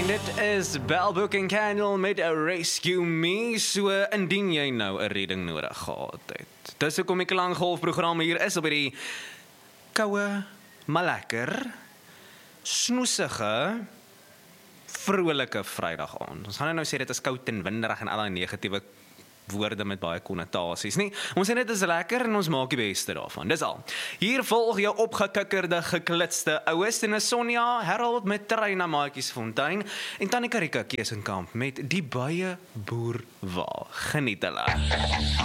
En dit is Bellbook en Candle met Rescue Me, so indien jy nou 'n redding nodig gehad het. Dis hoekom ek 'n lang golfprogram hier is op hierdie koue, maar lekker, snoesige, vrolike Vrydag aand. Ons gaan nou sê dit is koud en winderig en al die negatiewe woorde met baie konnotasies nie. Ons sê dit is lekker en ons maak die beste daarvan. Dis al. Hier volg jou opgekikkerde, geklitste oues en Sonja Harold met Treina Maatjiesfontein en Tannie Karika Keesenkamp met die baie boer wa. Geniet hulle.